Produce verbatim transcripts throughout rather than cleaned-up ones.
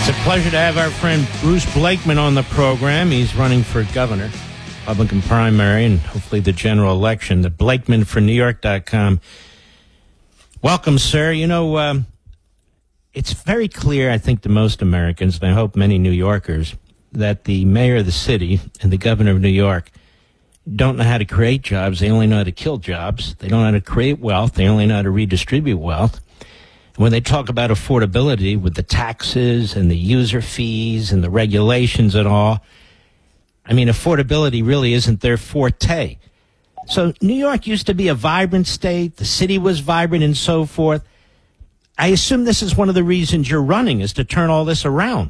It's a pleasure to have our friend Bruce Blakeman on the program. He's running for governor, Republican primary, and hopefully the general election. The Blakeman for New York dot com. Welcome, sir. You know, um, it's very clear, I think, to most Americans, and I hope many New Yorkers, that the mayor of the city and the governor of New York don't know how to create jobs. They only know how to kill jobs. They don't know how to create wealth. They only know how to redistribute wealth. When they talk about affordability with the taxes and the user fees and the regulations and all, I mean, affordability really isn't their forte. So New York used to be a vibrant state. The city was vibrant and so forth. I assume this is one of the reasons you're running, is to turn all this around.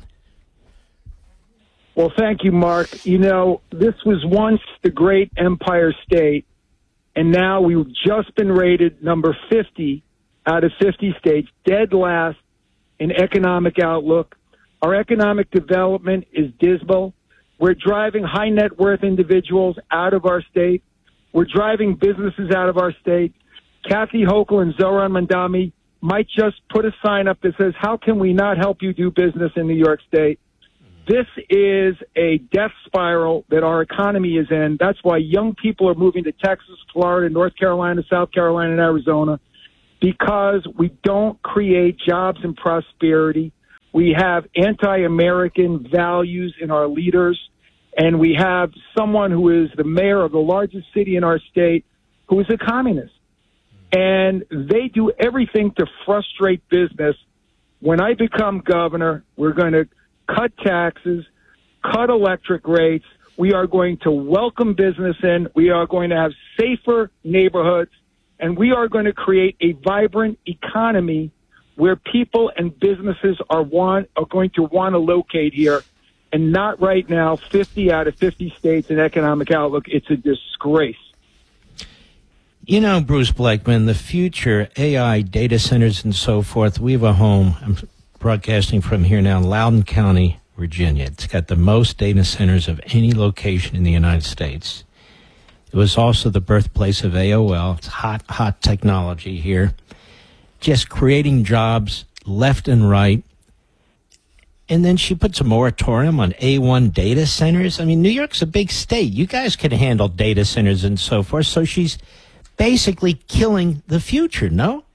Well, thank you, Mark. You know, this was once the great Empire State, and now we've just been rated number fifty out of fifty states, dead last in economic outlook. Our economic development is dismal. We're driving high net worth individuals out of our state. We're driving businesses out of our state. Kathy Hochul and Zohran Mamdani might just put a sign up that says, how can we not help you do business in New York State? This is a death spiral that our economy is in. That's why young people are moving to Texas, Florida, North Carolina, South Carolina, and Arizona, because we don't create jobs and prosperity. We have anti-American values in our leaders, and we have someone who is the mayor of the largest city in our state who is a communist. And they do everything to frustrate business. When I become governor, we're going to cut taxes, cut electric rates. We are going to welcome business in. We are going to have safer neighborhoods. And we are going to create a vibrant economy where people and businesses are want are going to want to locate here, and not right now, fifty out of fifty states in economic outlook. It's a disgrace. You know, Bruce Blakeman, the future, A I, data centers and so forth, we have a home. I'm broadcasting from here now in Loudoun County, Virginia. It's got the most data centers of any location in the United States. It was also the birthplace of A O L. It's hot, hot technology here. Just creating jobs left and right. And then she puts a moratorium on A one data centers. I mean, New York's a big state. You guys can handle data centers and so forth. So she's basically killing the future, no?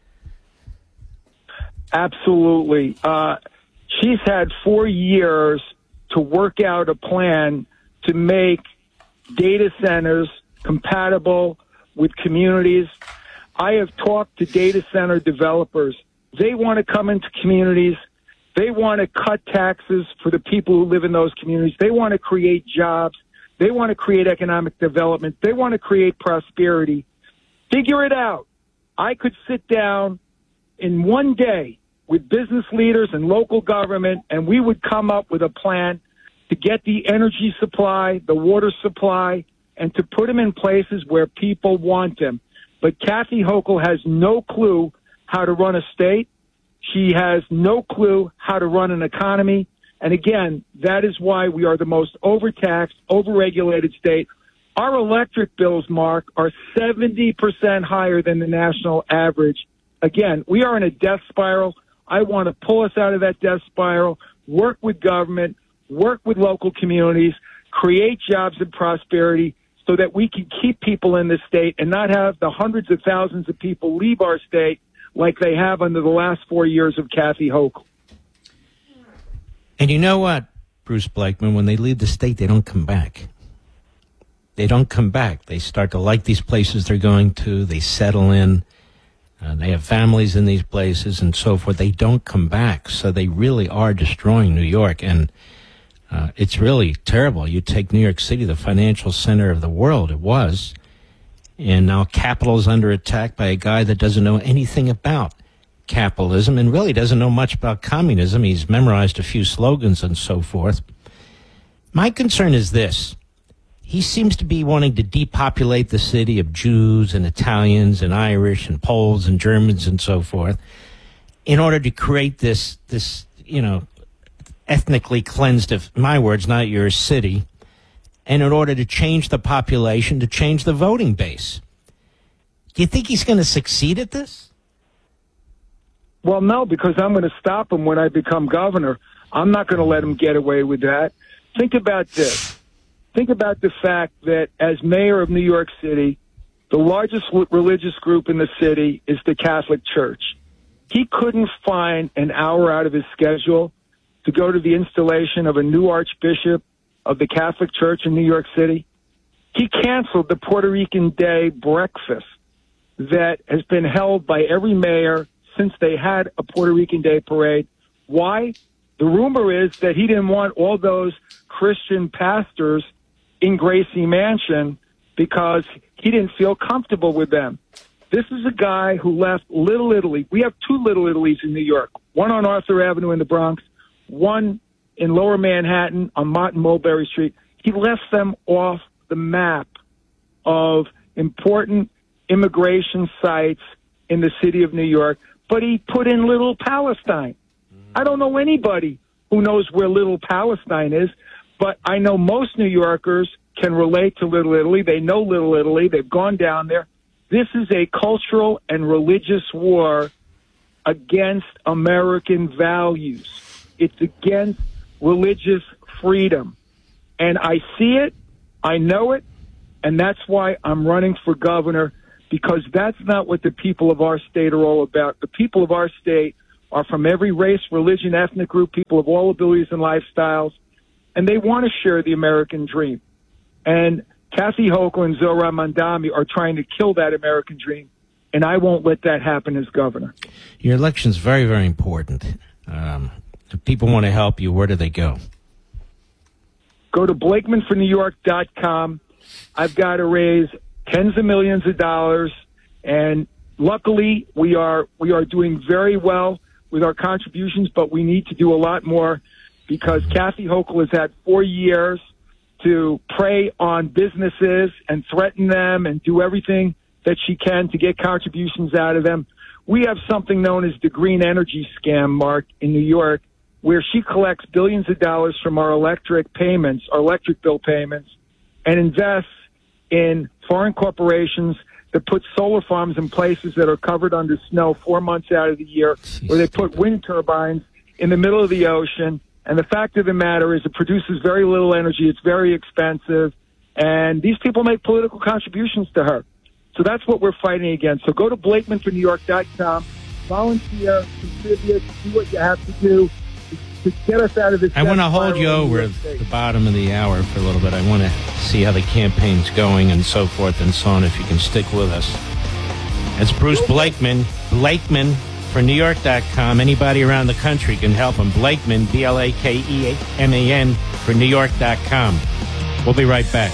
Absolutely. Uh, she's had four years to work out a plan to make data centers compatible with communities. I have talked to data center developers. They want to come into communities. They want to cut taxes for the people who live in those communities. They want to create jobs. They want to create economic development. They want to create prosperity. Figure it out. I could sit down in one day with business leaders and local government, and we would come up with a plan to get the energy supply, the water supply, and to put them in places where people want them. But Kathy Hochul has no clue how to run a state. She has no clue how to run an economy. And again, that is why we are the most overtaxed, overregulated state. Our electric bills, Mark, are seventy percent higher than the national average. Again, we are in a death spiral. I want to pull us out of that death spiral, work with government, work with local communities, create jobs and prosperity, so that we can keep people in this state and not have the hundreds of thousands of people leave our state like they have under the last four years of Kathy Hochul. And you know what, Bruce Blakeman, when they leave the state, they don't come back. They don't come back. They start to like these places they're going to. They settle in. Uh, they have families in these places and so forth. They don't come back. So they really are destroying New York. And Uh, it's really terrible. You take New York City, the financial center of the world, it was, and now capital is under attack by a guy that doesn't know anything about capitalism and really doesn't know much about communism. He's memorized a few slogans and so forth. My concern is this. He seems to be wanting to depopulate the city of Jews and Italians and Irish and Poles and Germans and so forth in order to create this, this, you know, ethnically cleansed, of my words, not yours, city, and in order to change the population, to change the voting base. Do you think he's going to succeed at this? Well, no, because I'm going to stop him when I become governor. I'm not going to let him get away with that. Think about this. Think about the fact that as mayor of New York City, the largest religious group in the city is the Catholic Church. He couldn't find an hour out of his schedule to go to the installation of a new archbishop of the Catholic Church in New York City. He canceled the Puerto Rican Day breakfast that has been held by every mayor since they had a Puerto Rican Day parade. Why? The rumor is that he didn't want all those Christian pastors in Gracie Mansion because he didn't feel comfortable with them. This is a guy who left Little Italy. We have two Little Italys in New York, one on Arthur Avenue in the Bronx, one in Lower Manhattan on Mott and Mulberry Street. He left them off the map of important immigration sites in the city of New York, but he put in Little Palestine. I don't know anybody who knows where Little Palestine is, but I know most New Yorkers can relate to Little Italy. They know Little Italy. They've gone down there. This is a cultural and religious war against American values. It's against religious freedom. And I see it, I know it, and that's why I'm running for governor, because that's not what the people of our state are all about. The people of our state are from every race, religion, ethnic group, people of all abilities and lifestyles, and they want to share the American dream. And Kathy Hochul and Zohran Mamdani are trying to kill that American dream, and I won't let that happen as governor. Your election's very, very important. Um, if people want to help you, where do they go? Go to Blakeman For New York dot com. I've got to raise tens of millions of dollars, and luckily we are we are doing very well with our contributions, but we need to do a lot more because Kathy Hochul has had four years to prey on businesses and threaten them and do everything that she can to get contributions out of them. We have something known as the green energy scam, Mark, in New York, where she collects billions of dollars from our electric payments, our electric bill payments, and invests in foreign corporations that put solar farms in places that are covered under snow four months out of the year, where they put wind turbines in the middle of the ocean. And the fact of the matter is it produces very little energy. It's very expensive. And these people make political contributions to her. So that's what we're fighting against. So go to Blakeman For New York dot com, volunteer, contribute, do what you have to do to get us out of this. I want to hold you over at the bottom of the hour for a little bit. I want to see how the campaign's going and so forth and so on, if you can stick with us. It's Bruce Blakeman, Blakeman For New York dot com. Anybody around the country can help him. Blakeman, B L A K E M A N, For New York dot com. We'll be right back.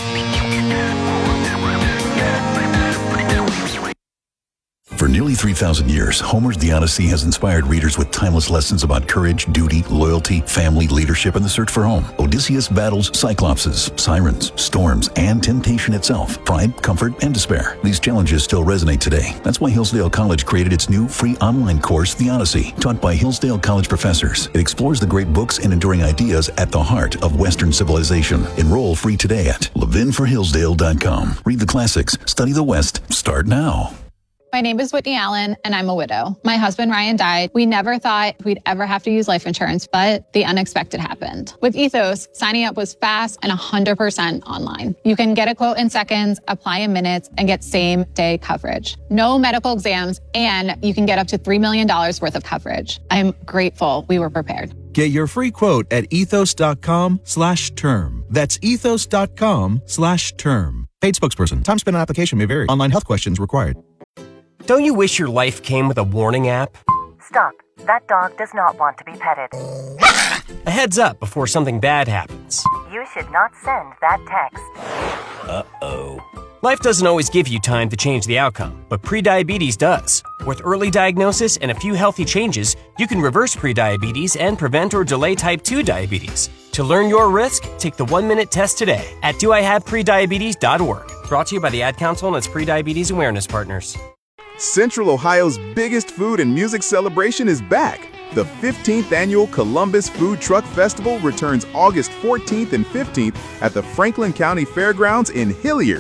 For nearly three thousand years, Homer's The Odyssey has inspired readers with timeless lessons about courage, duty, loyalty, family, leadership, and the search for home. Odysseus battles Cyclopses, sirens, storms, and temptation itself, pride, comfort, and despair. These challenges still resonate today. That's why Hillsdale College created its new free online course, The Odyssey, taught by Hillsdale College professors. It explores the great books and enduring ideas at the heart of Western civilization. Enroll free today at levin for hillsdale dot com. Read the classics, study the West, start now. My name is Whitney Allen, and I'm a widow. My husband, Ryan, died. We never thought we'd ever have to use life insurance, but the unexpected happened. With Ethos, signing up was fast and one hundred percent online. You can get a quote in seconds, apply in minutes, and get same-day coverage. No medical exams, and you can get up to three million dollars worth of coverage. I'm grateful we were prepared. Get your free quote at ethos.com slash term. That's ethos.com slash term. Paid spokesperson. Time spent on application may vary. Online health questions required. Don't you wish your life came with a warning app? Stop. That dog does not want to be petted. A heads up before something bad happens. You should not send that text. Uh-oh. Life doesn't always give you time to change the outcome, but prediabetes does. With early diagnosis and a few healthy changes, you can reverse prediabetes and prevent or delay type two diabetes. To learn your risk, take the one-minute test today at do I have prediabetes dot org. Brought to you by the Ad Council and its prediabetes awareness partners. Central Ohio's biggest food and music celebration is back. The fifteenth Annual Columbus Food Truck Festival returns August fourteenth and fifteenth at the Franklin County Fairgrounds in Hilliard.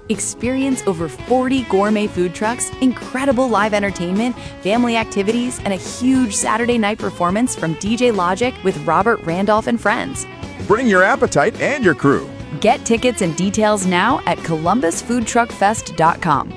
Experience over forty gourmet food trucks, incredible live entertainment, family activities, and a huge Saturday night performance from D J Logic with Robert Randolph and friends. Bring your appetite and your crew. Get tickets and details now at columbus food truck fest dot com.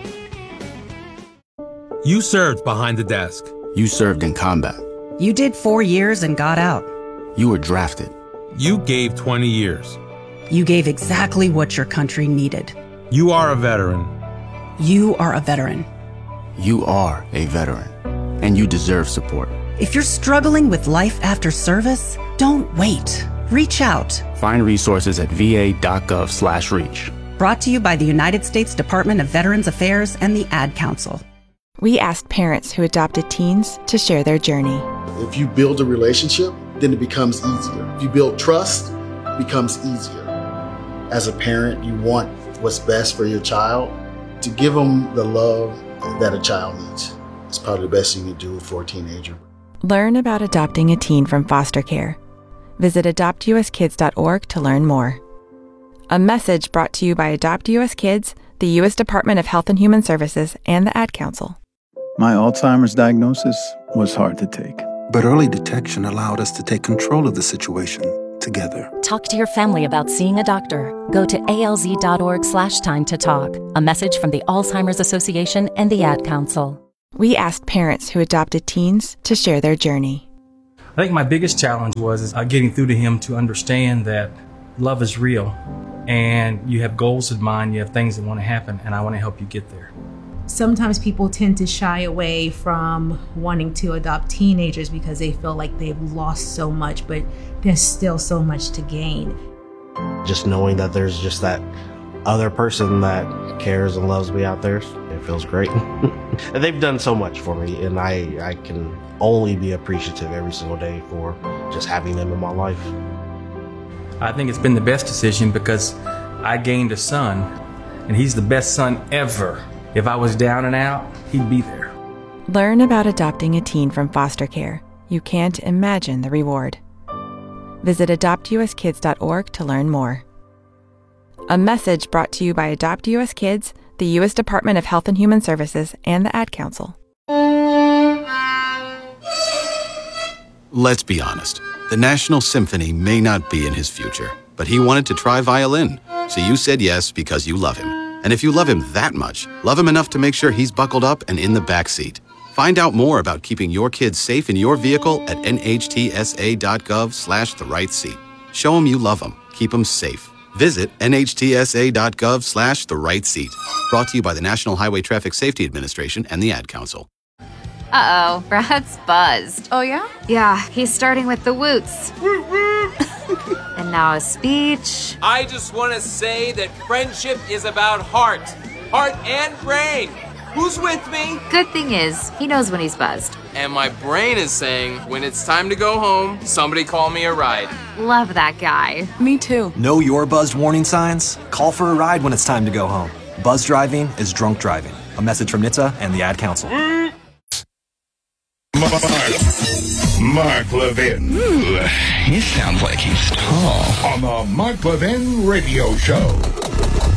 You served behind the desk. You served in combat. You did four years and got out. You were drafted. You gave twenty years. You gave exactly what your country needed. You are a veteran. You are a veteran. You are a veteran, and you deserve support. If you're struggling with life after service, don't wait. Reach out. Find resources at va.gov slash reach. Brought to you by the United States Department of Veterans Affairs and the Ad Council. We asked parents who adopted teens to share their journey. If you build a relationship, then it becomes easier. If you build trust, it becomes easier. As a parent, you want what's best for your child. To give them the love that a child needs. It's probably the best you can do for a teenager. Learn about adopting a teen from foster care. Visit adopt u s kids dot org to learn more. A message brought to you by Adopt U S Kids, the U S Department of Health and Human Services, and the Ad Council. My Alzheimer's diagnosis was hard to take, but early detection allowed us to take control of the situation together. Talk to your family about seeing a doctor. Go to alz.org slash time to talk. A message from the Alzheimer's Association and the Ad Council. We asked parents who adopted teens to share their journey. I think my biggest challenge was uh, getting through to him to understand that love is real and you have goals in mind, you have things that want to happen, and I want to help you get there. Sometimes people tend to shy away from wanting to adopt teenagers because they feel like they've lost so much, but there's still so much to gain. Just knowing that there's just that other person that cares and loves me out there, it feels great. And they've done so much for me, and I, I can only be appreciative every single day for just having them in my life. I think it's been the best decision because I gained a son, and he's the best son ever. If I was down and out, he'd be there. Learn about adopting a teen from foster care. You can't imagine the reward. Visit adopt u s kids dot org to learn more. A message brought to you by Adopt U S Kids, the U S Department of Health and Human Services, and the Ad Council. Let's be honest. The National Symphony may not be in his future, but he wanted to try violin. So you said yes because you love him. And if you love him that much, love him enough to make sure he's buckled up and in the back seat. Find out more about keeping your kids safe in your vehicle at nhtsa.gov slash the right seat. Show them you love them. Keep them safe. Visit nhtsa.gov slash the right seat. Brought to you by the National Highway Traffic Safety Administration and the Ad Council. Uh-oh, Brad's buzzed. Oh, yeah? Yeah, he's starting with the woots. And now a speech. I just want to say that friendship is about heart. Heart and brain. Who's with me? Good thing is, he knows when he's buzzed. And my brain is saying, when it's time to go home, somebody call me a ride. Love that guy. Me too. Know your buzzed warning signs? Call for a ride when it's time to go home. Buzz driving is drunk driving. A message from N H T S A and the Ad Council. Mark, Mark Levin. Ooh, he sounds like he's tall. On the Mark Levin Radio Show.